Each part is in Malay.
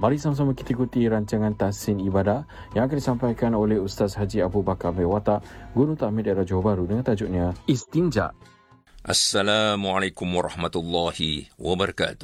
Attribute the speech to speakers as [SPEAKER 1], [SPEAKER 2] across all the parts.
[SPEAKER 1] Mari sama-sama kita ikuti rancangan tahsin ibadah yang akan disampaikan oleh Ustaz Haji Abu Bakar Watak, Guru Tahmid Daerah Johor Bahru dengan tajuknya Istinja.
[SPEAKER 2] Assalamualaikum warahmatullahi wabarakatuh.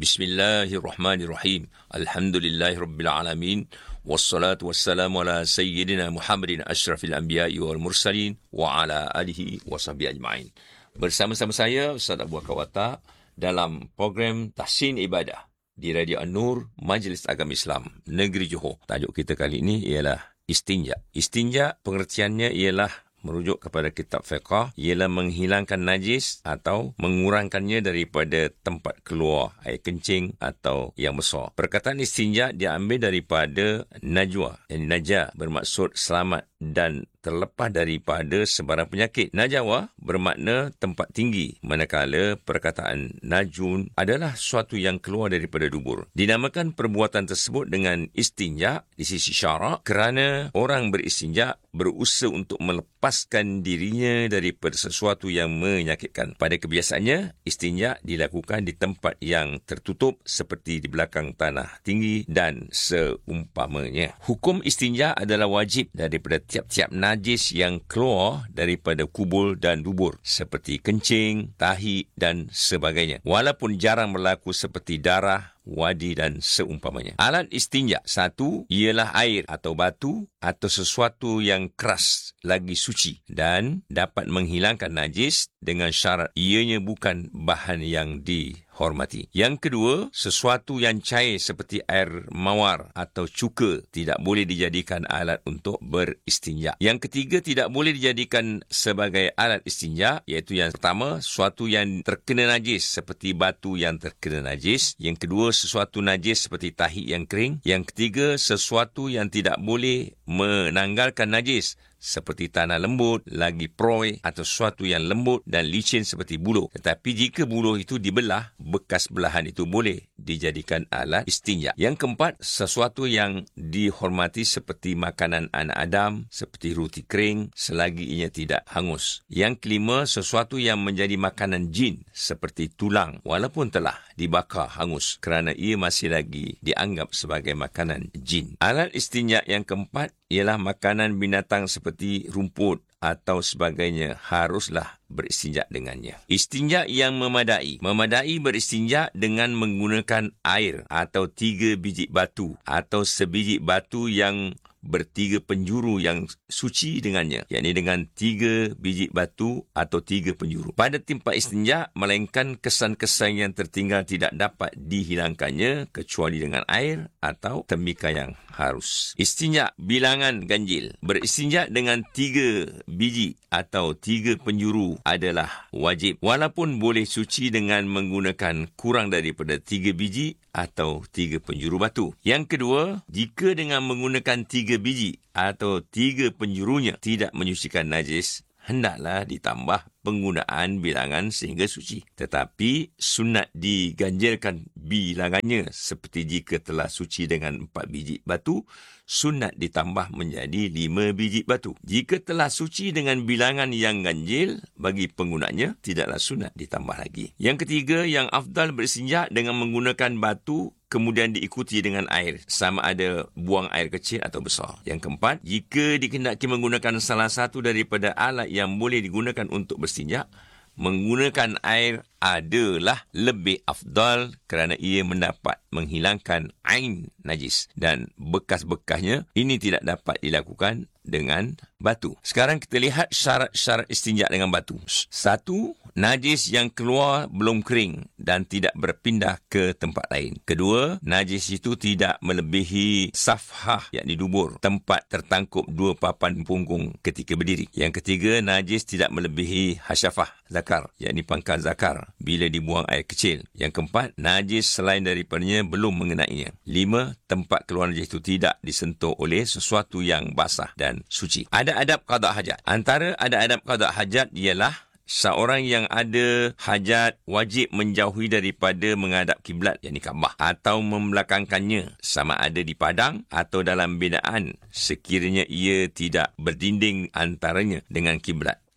[SPEAKER 2] Bismillahirrahmanirrahim. Alhamdulillahirabbil alamin. Wassalatu wassalamu ala sayyidina Muhammadin asyrafil anbiya'i wal mursalin wa ala alihi wa sahbihi ajma'in. Bersama-sama saya Ustaz Abu Bakar Watak dalam program Tahsin Ibadah di Radio An-Nur, Majlis Agama Islam Negeri Johor. Tajuk kita kali ini ialah istinja. Istinja pengertiannya ialah merujuk kepada kitab fiqh, ialah menghilangkan najis atau mengurangkannya daripada tempat keluar air kencing atau yang besar. Perkataan istinja diambil daripada najwa, yang najah bermaksud selamat dan terlepas daripada sebarang penyakit. Najawa bermakna tempat tinggi, manakala perkataan najun adalah sesuatu yang keluar daripada dubur. Dinamakan perbuatan tersebut dengan istinja di sisi syarak kerana orang beristinja berusaha untuk melepaskan dirinya daripada sesuatu yang menyakitkan. Pada kebiasaannya, istinja dilakukan di tempat yang tertutup seperti di belakang tanah tinggi dan seumpamanya. Hukum istinja adalah wajib daripada tiap-tiap najis yang keluar daripada kubul dan dubur seperti kencing, tahi dan sebagainya. Walaupun jarang berlaku seperti darah, wadi dan seumpamanya. Alat istinja. Satu, ialah air atau batu atau sesuatu yang keras lagi suci dan dapat menghilangkan najis dengan syarat ianya bukan bahan yang dihormati. Yang kedua, sesuatu yang cair seperti air mawar atau cuka tidak boleh dijadikan alat untuk beristinja. Yang ketiga, tidak boleh dijadikan sebagai alat istinja, iaitu yang pertama, sesuatu yang terkena najis seperti batu yang terkena najis. Yang kedua, sesuatu najis seperti tahi yang kering. Yang ketiga, sesuatu yang tidak boleh menanggalkan najis seperti tanah lembut, lagi proy atau sesuatu yang lembut dan licin seperti buluh. Tetapi jika buluh itu dibelah, bekas belahan itu boleh dijadikan alat istinja. Yang keempat, sesuatu yang dihormati seperti makanan anak Adam, seperti roti kering, selagi ianya tidak hangus. Yang kelima, sesuatu yang menjadi makanan jin, seperti tulang, walaupun telah dibakar hangus kerana ia masih lagi dianggap sebagai makanan jin. Alat istinja yang keempat ialah makanan binatang seperti rumput atau sebagainya, haruslah beristinja dengannya. Istinja yang memadai. Memadai beristinja dengan menggunakan air atau 3 biji batu atau sebiji batu yang bertiga penjuru yang suci dengannya, yakni dengan 3 biji batu atau 3 penjuru. Pada tempat istinja, melainkan kesan-kesan yang tertinggal tidak dapat dihilangkannya kecuali dengan air atau tembikar yang harus. Istinja bilangan ganjil. Beristinja dengan 3 biji atau 3 penjuru adalah wajib, walaupun boleh suci dengan menggunakan kurang daripada 3 biji atau 3 penjuru batu. Yang kedua, jika dengan menggunakan 3 biji atau 3 penjurunya tidak menyucikan najis, hendaklah ditambah penggunaan bilangan sehingga suci. Tetapi sunat diganjilkan bilangannya, seperti jika telah suci dengan 4 biji batu, sunat ditambah menjadi 5 biji batu. Jika telah suci dengan bilangan yang ganjil, bagi penggunanya tidaklah sunat ditambah lagi. Yang ketiga, yang afdal beristinja dengan menggunakan batu kemudian diikuti dengan air, sama ada buang air kecil atau besar. Yang keempat, jika dikehendaki menggunakan salah satu daripada alat yang boleh digunakan untuk berstinja, menggunakan air adalah lebih afdal kerana ia mendapat menghilangkan ain najis dan bekas-bekasnya. Ini tidak dapat dilakukan dengan batu. Sekarang kita lihat syarat-syarat istinja dengan batu. Satu, najis yang keluar belum kering dan tidak berpindah ke tempat lain. Kedua, najis itu tidak melebihi safhah, yakni dubur, tempat tertangkup 2 papan punggung ketika berdiri. Yang ketiga, najis tidak melebihi hasyafah zakar, yakni pangkal zakar, bila dibuang air kecil. Yang keempat, najis selain daripadanya belum mengenainya. 5, tempat keluar najis itu tidak disentuh oleh sesuatu yang basah dan suci. Ada adab qada hajat. Antara ada adab qada hajat ialah seorang yang ada hajat wajib menjauhi daripada menghadap kiblat, yakni Kaabah, atau membelakangkannya, sama ada di padang atau dalam binaan, sekiranya ia tidak berdinding antaranya dengan kiblat.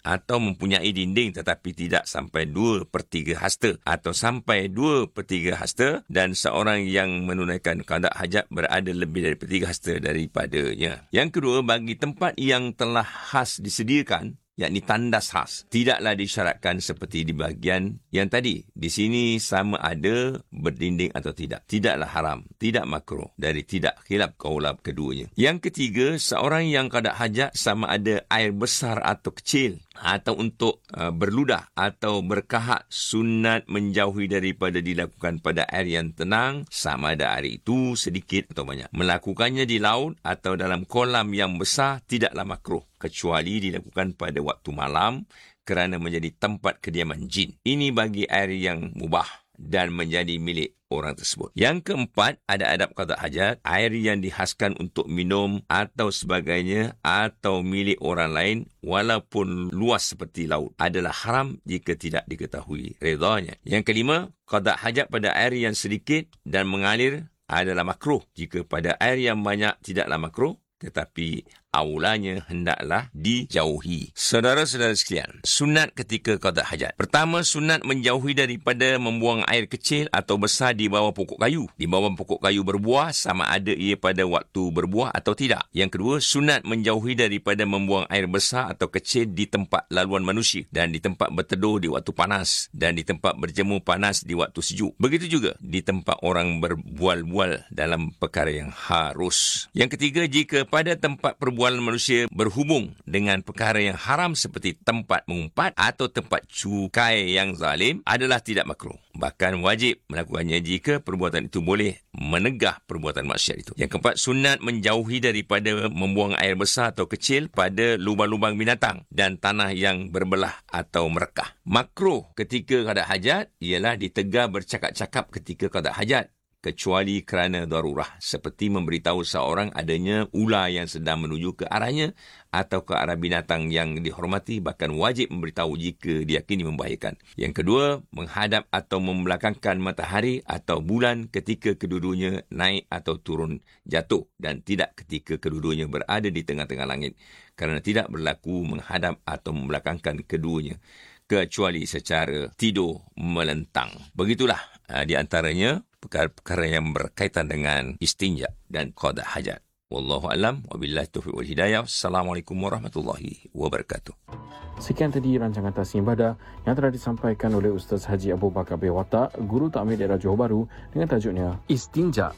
[SPEAKER 2] atau mempunyai dinding tetapi tidak sampai 2/3 hasta atau sampai 2/3 hasta, dan seorang yang menunaikan qada hajat berada lebih dari 3 hasta daripadanya. Yang kedua, bagi tempat yang telah khas disediakan, yakni tandas khas, tidaklah disyaratkan seperti di bahagian yang tadi. Di sini sama ada berdinding atau tidak. Tidaklah haram, tidak makruh, dari tidak khilaf qaulab keduanya. Yang ketiga, seorang yang qada hajat sama ada air besar atau kecil, atau untuk berludah atau berkahak, sunat menjauhi daripada dilakukan pada air yang tenang, sama ada air itu sedikit atau banyak. Melakukannya di laut atau dalam kolam yang besar tidaklah makruh, kecuali dilakukan pada waktu malam kerana menjadi tempat kediaman jin. Ini bagi air yang mubah dan menjadi milik orang tersebut. Yang keempat, ada adab qada hajat. Air yang dihaskan untuk minum atau sebagainya atau milik orang lain walaupun luas seperti laut adalah haram jika tidak diketahui redanya. Yang kelima, qada hajat pada air yang sedikit dan mengalir adalah makruh. Jika pada air yang banyak tidaklah makruh, tetapi aulanya hendaklah dijauhi. Saudara-saudara sekalian, sunat ketika qada hajat. Pertama, sunat menjauhi daripada membuang air kecil atau besar di bawah pokok kayu. Di bawah pokok kayu berbuah, sama ada ia pada waktu berbuah atau tidak. Yang kedua, sunat menjauhi daripada membuang air besar atau kecil di tempat laluan manusia dan di tempat berteduh di waktu panas dan di tempat berjemur panas di waktu sejuk. Begitu juga di tempat orang berbual-bual dalam perkara yang harus. Yang ketiga, jika pada tempat perbualan manusia berhubung dengan perkara yang haram seperti tempat mengumpat atau tempat cukai yang zalim, adalah tidak makruh. Bahkan wajib melakukannya jika perbuatan itu boleh menegah perbuatan maksiat itu. Yang keempat, sunat menjauhi daripada membuang air besar atau kecil pada lubang-lubang binatang dan tanah yang berbelah atau merekah. Makruh ketika qada hajat ialah ditegar bercakap-cakap ketika qada hajat, kecuali kerana darurah, seperti memberitahu seorang adanya ular yang sedang menuju ke arahnya atau ke arah binatang yang dihormati, bahkan wajib memberitahu jika diyakini membahayakan. Yang kedua, menghadap atau membelakangkan matahari atau bulan ketika kedua-duanya naik atau turun jatuh, dan tidak ketika kedua-duanya berada di tengah-tengah langit, kerana tidak berlaku menghadap atau membelakangkan keduanya, kecuali secara tidur melentang. Begitulah di antaranya perkara-perkara yang berkaitan dengan istinja dan qada hajat. Wallahu a'lam wa billahi taufiq wal hidayah. Assalamualaikum warahmatullahi wabarakatuh.
[SPEAKER 1] Sekian tadi rancangan Tasnim Ibadah yang telah disampaikan oleh Ustaz Haji Abu Bakar bin Watak, Guru Takmir Daerah Johor Bahru, dengan tajuknya Istinja.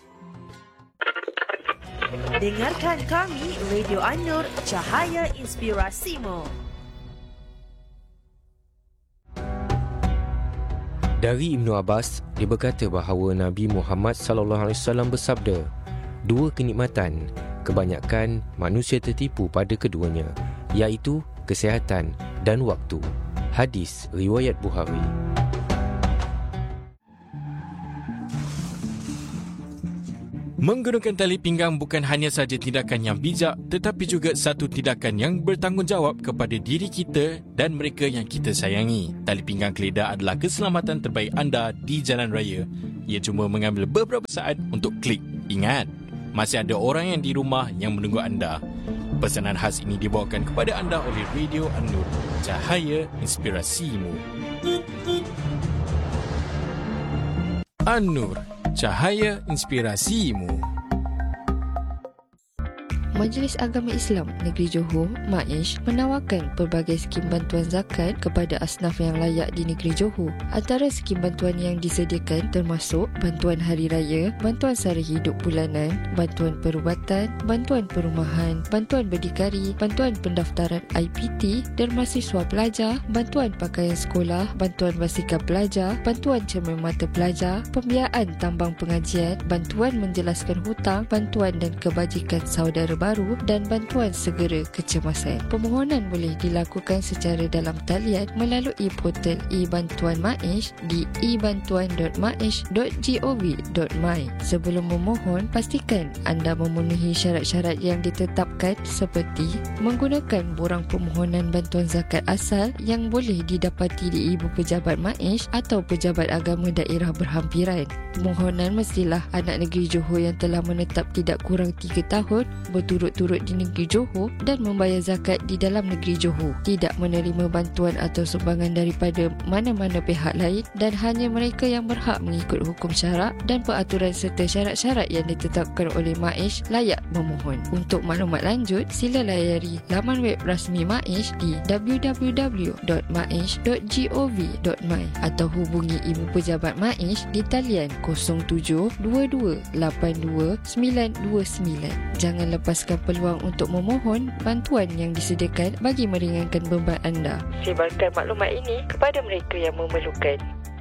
[SPEAKER 3] Dengarkan kami Radio An-Nur, Cahaya Inspirasimu.
[SPEAKER 4] Dari Ibnu Abbas, dia berkata bahawa Nabi Muhammad SAW bersabda, dua kenikmatan, kebanyakan manusia tertipu pada keduanya, iaitu kesihatan dan waktu. Hadis riwayat Bukhari.
[SPEAKER 5] Menggunakan tali pinggang bukan hanya saja tindakan yang bijak, tetapi juga satu tindakan yang bertanggungjawab kepada diri kita dan mereka yang kita sayangi. Tali pinggang keledar adalah keselamatan terbaik anda di jalan raya. Ia cuma mengambil beberapa saat untuk klik. Ingat, masih ada orang yang di rumah yang menunggu anda. Pesanan khas ini dibawakan kepada anda oleh Radio An-Nur, Cahaya Inspirasimu. An-Nur, Cahaya Inspirasimu.
[SPEAKER 6] Majlis Agama Islam Negeri Johor, MAISY, menawarkan pelbagai skim bantuan zakat kepada asnaf yang layak di Negeri Johor. Antara skim bantuan yang disediakan termasuk bantuan hari raya, bantuan sara hidup bulanan, bantuan perubatan, bantuan perumahan, bantuan berdikari, bantuan pendaftaran IPT dan mahasiswa pelajar, bantuan pakaian sekolah, bantuan basikal pelajar, bantuan cermin mata pelajar, pembiayaan tambang pengajian, bantuan menjelaskan hutang, bantuan dan kebajikan saudara baru dan bantuan segera kecemasan. Permohonan boleh dilakukan secara dalam talian melalui portal e-bantuan MAISY di ebantuan.maish.gov.my. Sebelum memohon, pastikan anda memenuhi syarat-syarat yang ditetapkan seperti menggunakan borang permohonan bantuan zakat asal yang boleh didapati di ibu pejabat MAISY atau pejabat agama daerah berhampiran. Permohonan mestilah anak negeri Johor yang telah menetap tidak kurang 3 tahun, bertulis berturut-turut di negeri Johor dan membayar zakat di dalam negeri Johor, tidak menerima bantuan atau sumbangan daripada mana-mana pihak lain dan hanya mereka yang berhak mengikut hukum syarak dan peraturan serta syarat-syarat yang ditetapkan oleh MAIS layak memohon. Untuk maklumat lanjut, sila layari laman web rasmi MAIS di www.maish.gov.my atau hubungi Ibu Pejabat MAIS di talian 0722829929. Jangan lepaskan peluang untuk memohon bantuan yang disediakan bagi meringankan beban anda. Sebarkan maklumat ini kepada mereka yang memerlukan.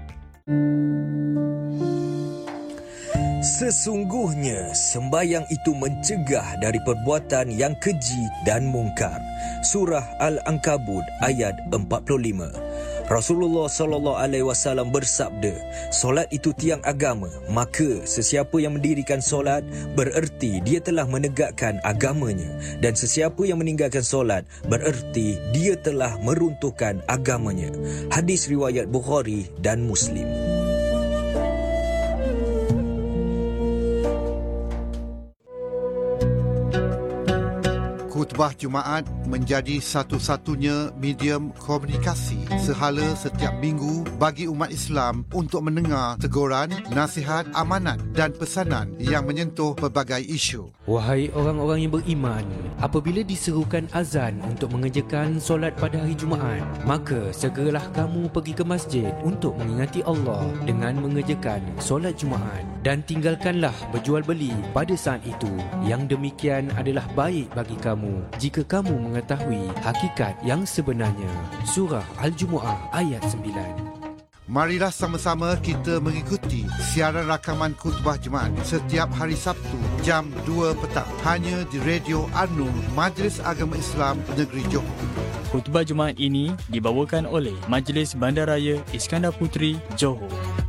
[SPEAKER 7] Sesungguhnya sembahyang itu mencegah dari perbuatan yang keji dan mungkar. Surah Al-Ankabut ayat 45. Rasulullah SAW bersabda, solat itu tiang agama, maka sesiapa yang mendirikan solat bererti dia telah menegakkan agamanya, dan sesiapa yang meninggalkan solat bererti dia telah meruntuhkan agamanya. Hadis riwayat Bukhari dan Muslim.
[SPEAKER 8] Khutbah Jumaat menjadi satu-satunya medium komunikasi sehala setiap minggu bagi umat Islam untuk mendengar teguran, nasihat, amanat dan pesanan yang menyentuh pelbagai isu.
[SPEAKER 4] Wahai orang-orang yang beriman, apabila diserukan azan untuk mengerjakan solat pada hari Jumaat, maka segeralah kamu pergi ke masjid untuk mengingati Allah dengan mengerjakan solat Jumaat, dan tinggalkanlah berjual beli pada saat itu. Yang demikian adalah baik bagi kamu jika kamu mengetahui hakikat yang sebenarnya. Surah Al-Jumu'ah ayat 9.
[SPEAKER 8] Marilah sama-sama kita mengikuti siaran rakaman khutbah Jumaat setiap hari Sabtu jam 2 petang hanya di Radio An-Nur Majlis Agama Islam Negeri Johor.
[SPEAKER 9] Khutbah Jumaat ini dibawakan oleh Majlis Bandaraya Iskandar Puteri, Johor.